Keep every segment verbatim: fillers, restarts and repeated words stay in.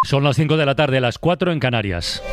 Son las cinco de la tarde, las cuatro en Canarias.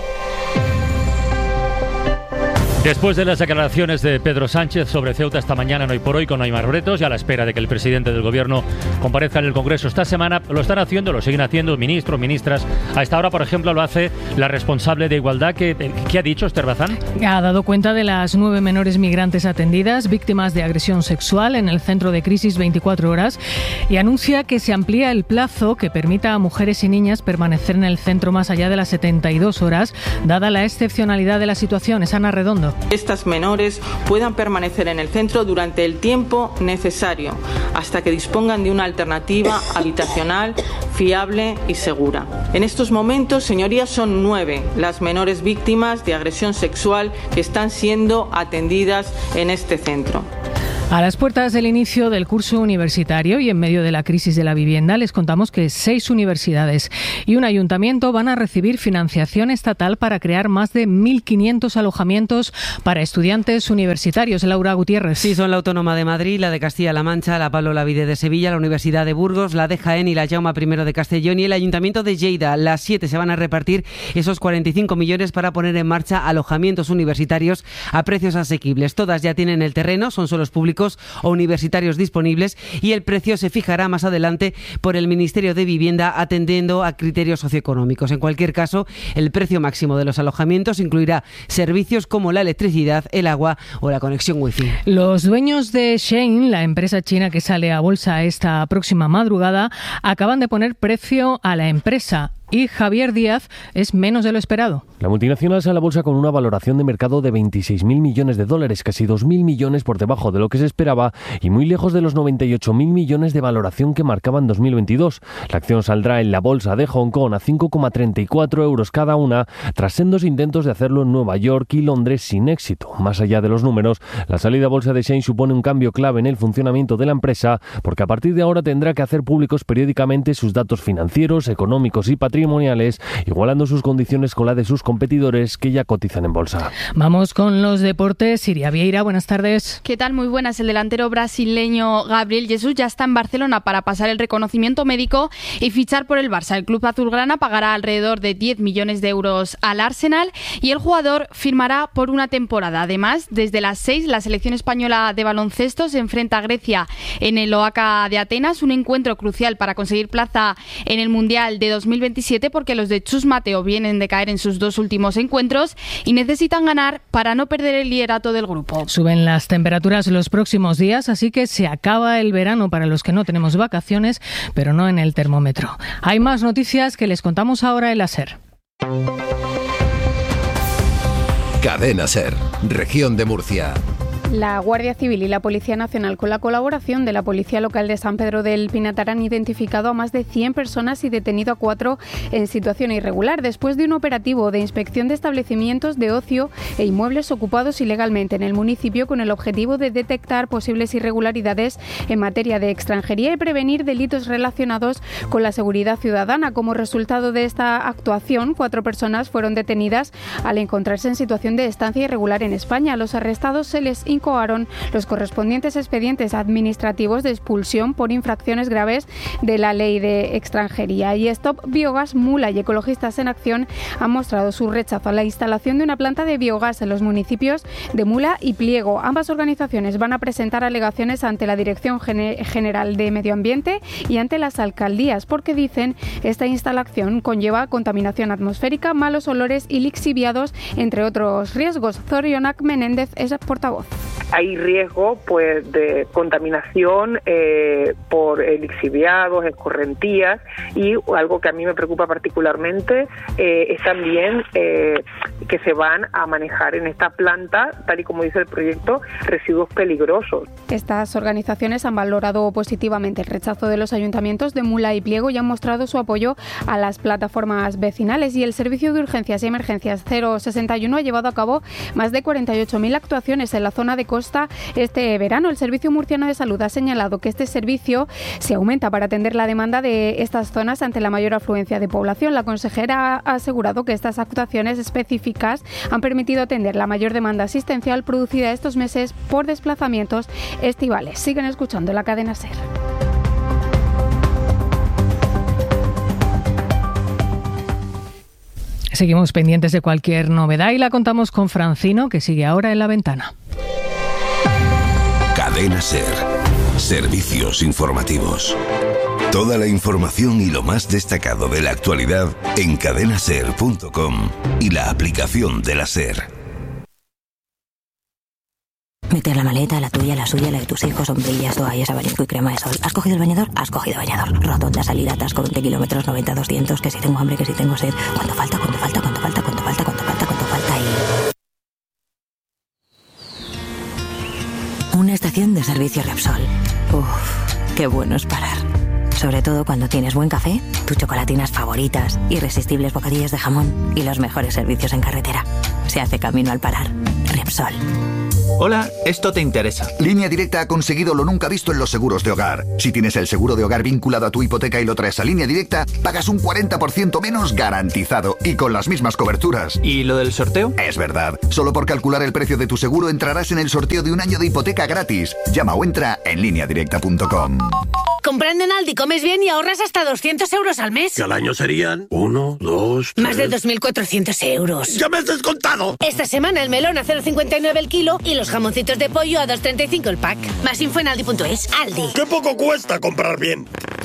Después de las declaraciones de Pedro Sánchez sobre Ceuta esta mañana en Hoy por Hoy con Aimar Bretos y a la espera de que el presidente del Gobierno comparezca en el Congreso esta semana, lo están haciendo, lo siguen haciendo ministros, ministras. A esta hora, por ejemplo, lo hace la responsable de Igualdad. ¿Qué, qué ha dicho Esther Bazán? Ha dado cuenta de las nueve menores migrantes atendidas, víctimas de agresión sexual en el centro de crisis veinticuatro horas, y anuncia que se amplía el plazo que permita a mujeres y niñas permanecer en el centro más allá de las setenta y dos horas, dada la excepcionalidad de la situación. Es Ana Redondo. Estas menores puedan permanecer en el centro durante el tiempo necesario hasta que dispongan de una alternativa habitacional fiable y segura. En estos momentos, señorías, son nueve las menores víctimas de agresión sexual que están siendo atendidas en este centro. A las puertas del inicio del curso universitario y en medio de la crisis de la vivienda, les contamos que seis universidades y un ayuntamiento van a recibir financiación estatal para crear más de mil quinientos alojamientos para estudiantes universitarios. Laura Gutiérrez. Sí, son la Autónoma de Madrid, la de Castilla-La Mancha, la Pablo Olavide de Sevilla, la Universidad de Burgos, la de Jaén y la Jaume primero de Castellón y el Ayuntamiento de Lleida. Las siete se van a repartir esos cuarenta y cinco millones para poner en marcha alojamientos universitarios a precios asequibles. Todas ya tienen el terreno, son suelos públicos o universitarios disponibles y el precio se fijará más adelante por el Ministerio de Vivienda atendiendo a criterios socioeconómicos. En cualquier caso, el precio máximo de los alojamientos incluirá servicios como la electricidad, el agua o la conexión wifi. Los dueños de Shein, la empresa china que sale a bolsa esta próxima madrugada, acaban de poner precio a la empresa. Y Javier Díaz es menos de lo esperado. La multinacional sale a la bolsa con una valoración de mercado de veintiséis mil millones de dólares, casi dos mil millones por debajo de lo que se esperaba y muy lejos de los noventa y ocho mil millones de valoración que marcaban dos mil veintidós. La acción saldrá en la bolsa de Hong Kong a cinco coma treinta y cuatro euros cada una, tras sendos intentos de hacerlo en Nueva York y Londres sin éxito. Más allá de los números, la salida a bolsa de Shein supone un cambio clave en el funcionamiento de la empresa, porque a partir de ahora tendrá que hacer públicos periódicamente sus datos financieros, económicos y patrimoniales, igualando sus condiciones con la de sus competidores que ya cotizan en bolsa. Vamos con los deportes. Siria Vieira, buenas tardes. ¿Qué tal? Muy buenas. El delantero brasileño Gabriel Jesús ya está en Barcelona para pasar el reconocimiento médico y fichar por el Barça. El club azulgrana pagará alrededor de diez millones de euros al Arsenal y el jugador firmará por una temporada. Además, desde las seis, la selección española de baloncesto se enfrenta a Grecia en el Oaca de Atenas, un encuentro crucial para conseguir plaza en el Mundial de dos mil veintisiete, porque los de Chus Mateo vienen de caer en sus dos últimos encuentros y necesitan ganar para no perder el liderato del grupo. Suben las temperaturas los próximos días, así que se acaba el verano para los que no tenemos vacaciones, pero no en el termómetro. Hay más noticias que les contamos ahora en la SER. Cadena SER, Región de Murcia. La Guardia Civil y la Policía Nacional, con la colaboración de la Policía Local de San Pedro del Pinatar, han identificado a más de cien personas y detenido a cuatro en situación irregular, después de un operativo de inspección de establecimientos de ocio e inmuebles ocupados ilegalmente en el municipio, con el objetivo de detectar posibles irregularidades en materia de extranjería y prevenir delitos relacionados con la seguridad ciudadana. Como resultado de esta actuación, cuatro personas fueron detenidas al encontrarse en situación de estancia irregular en España. A los arrestados se les incoaron los correspondientes expedientes administrativos de expulsión por infracciones graves de la ley de extranjería. Y Stop Biogas Mula y Ecologistas en Acción han mostrado su rechazo a la instalación de una planta de biogás en los municipios de Mula y Pliego. Ambas organizaciones van a presentar alegaciones ante la Dirección General de Medio Ambiente y ante las alcaldías, porque dicen esta instalación conlleva contaminación atmosférica, malos olores y lixiviados, entre otros riesgos. Zorionak Menéndez es portavoz. Hay riesgo pues de contaminación eh, por lixiviados, escorrentías, y algo que a mí me preocupa particularmente eh, es también eh, que se van a manejar en esta planta, tal y como dice el proyecto, residuos peligrosos. Estas organizaciones han valorado positivamente el rechazo de los ayuntamientos de Mula y Pliego y han mostrado su apoyo a las plataformas vecinales, y el Servicio de Urgencias y Emergencias cero sesenta y uno ha llevado a cabo más de cuarenta y ocho mil actuaciones en la zona de costa este verano. El Servicio Murciano de Salud ha señalado que este servicio se aumenta para atender la demanda de estas zonas ante la mayor afluencia de población. La consejera ha asegurado que estas actuaciones específicas han permitido atender la mayor demanda asistencial producida estos meses por desplazamientos estivales. Siguen escuchando la cadena SER. Seguimos pendientes de cualquier novedad y la contamos con Francino, que sigue ahora en La Ventana. Cadena SER. Servicios informativos. Toda la información y lo más destacado de la actualidad en cadena ser punto com y la aplicación de la SER. Meter la maleta, la tuya, la suya, la de tus hijos, sombrillas, toallas, abanico y crema de sol. ¿Has cogido el bañador? Has cogido bañador. Rotonda, salida, atasco, veinte kilómetros, noventa, doscientos, que si tengo hambre, que si tengo sed. ¿Cuánto falta? ¿Cuánto falta? ¿Cuánto falta? ¿Cuánto falta? ¿Cuánto falta? ¿Cuánto falta? Y... Una estación de servicio Repsol. Uff, qué bueno es parar. Sobre todo cuando tienes buen café, tus chocolatinas favoritas, irresistibles bocadillos de jamón y los mejores servicios en carretera. Se hace camino al parar. Repsol. Hola, esto te interesa. Línea Directa ha conseguido lo nunca visto en los seguros de hogar. Si tienes el seguro de hogar vinculado a tu hipoteca y lo traes a Línea Directa, pagas un cuarenta por ciento menos garantizado y con las mismas coberturas. ¿Y lo del sorteo? Es verdad. Solo por calcular el precio de tu seguro entrarás en el sorteo de un año de hipoteca gratis. Llama o entra en línea directa punto com. Comprando en Aldi comes bien y ahorras hasta doscientos euros al mes. Que al año serían uno, dos, tres... Más de dos mil cuatrocientos euros. ¡Ya me has descontado! Esta semana el melón a cero coma cincuenta y nueve el kilo y los jamoncitos de pollo a dos coma treinta y cinco el pack. Más info en aldi punto es. Aldi. ¡Qué poco cuesta comprar bien!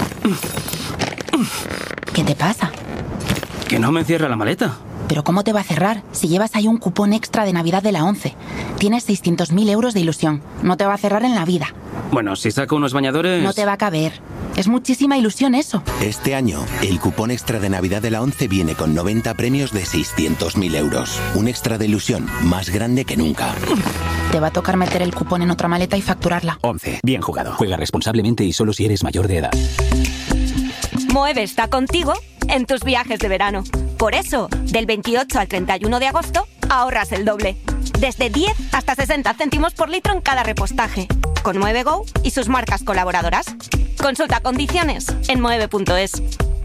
¿Qué te pasa? Que no me cierra la maleta. ¿Pero cómo te va a cerrar si llevas ahí un cupón extra de Navidad de la ONCE? Tienes seiscientos mil euros de ilusión. No te va a cerrar en la vida. Bueno, si saco unos bañadores... No te va a caber. Es muchísima ilusión eso. Este año, el cupón extra de Navidad de la ONCE viene con noventa premios de seiscientos mil euros. Un extra de ilusión más grande que nunca. Te va a tocar meter el cupón en otra maleta y facturarla. ONCE. Bien jugado. Juega responsablemente y solo si eres mayor de edad. Moeve está contigo en tus viajes de verano. Por eso, del veintiocho al treinta y uno de agosto, ahorras el doble. Desde diez hasta sesenta céntimos por litro en cada repostaje. Con Moeve Go y sus marcas colaboradoras. Consulta condiciones en moeve punto es.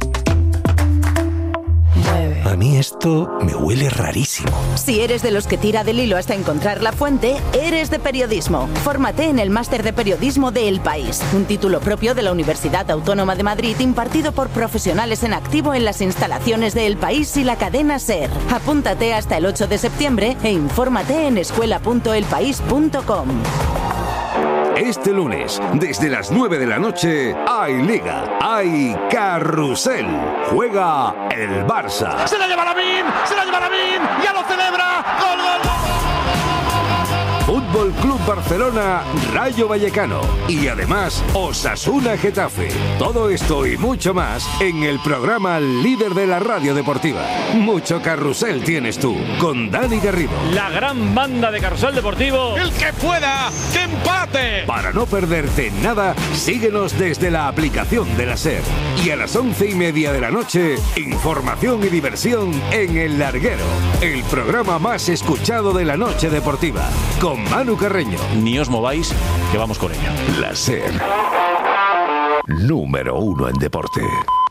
A mí esto me huele rarísimo. Si eres de los que tira del hilo hasta encontrar la fuente, eres de periodismo. Fórmate en el Máster de Periodismo de El País, un título propio de la Universidad Autónoma de Madrid impartido por profesionales en activo en las instalaciones de El País y la cadena SER. Apúntate hasta el ocho de septiembre e infórmate en escuela punto el país punto com. Este lunes, desde las nueve de la noche, hay Liga, hay Carrusel. Juega el Barça. ¡Se la lleva Lamine! ¡Se la lleva Lamine! ¡Ya lo celebra! ¡Gol, gol, gol! Fútbol Club Barcelona, Rayo Vallecano. Y además, Osasuna Getafe. Todo esto y mucho más en el programa líder de la radio deportiva. Mucho carrusel tienes tú, con Dani Garrido. La gran banda de Carrusel Deportivo. ¡El que pueda! ¡Que empate! Para no perderte nada, síguenos desde la aplicación de la SER. Y a las once y media de la noche, información y diversión en El Larguero. El programa más escuchado de la noche deportiva. Con Manu Carreño. Ni os mováis, que vamos con ella. La SER. Número uno en deporte.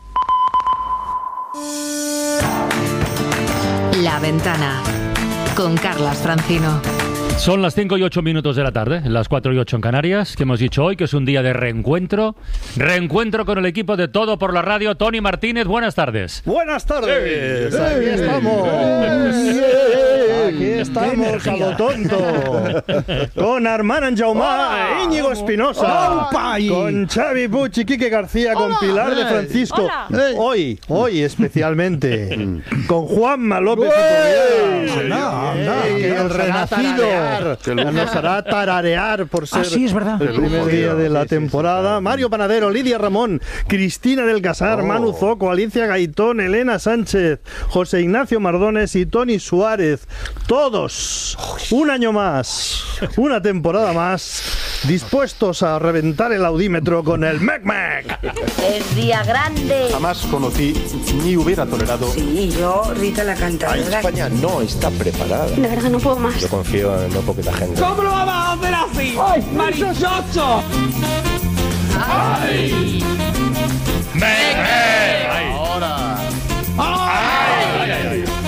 La Ventana. Con Carlas Francino. Son las cinco y ocho minutos de la tarde, las cuatro y ocho en Canarias, que hemos dicho hoy que es un día de reencuentro. Reencuentro con el equipo de Todo por la Radio. Tony Martínez, buenas tardes. Buenas tardes. Sí. Aquí estamos. Aquí estamos a lo tonto. Con Armand Jaumá, Íñigo Espinosa. Con Xavi Puig y Quique García. Hola. Con Pilar de Francisco. Hola. Hoy, hoy especialmente. Con Juanma López y el renacido. Nos hará tararear por ser ah, sí, es verdad. el primer día de la temporada. Mario Panadero, Lidia Ramón, Cristina del Casar, oh. Manu Zoco, Alicia Gaitón, Elena Sánchez, José Ignacio Mardones y Tony Suárez. Todos, un año más, una temporada más, dispuestos a reventar el audímetro con el Mec Mec. Es día grande. Jamás conocí ni hubiera tolerado. Sí, yo, Rita la cantadora. España no está preparada. De verdad no puedo más. Yo confío en no poquita gente. ¿Cómo lo vamos a hacer así? ¡Ay, marichocho! ¡Ay! ¡Mec Mec! ¡Ahora! ¡Ahora!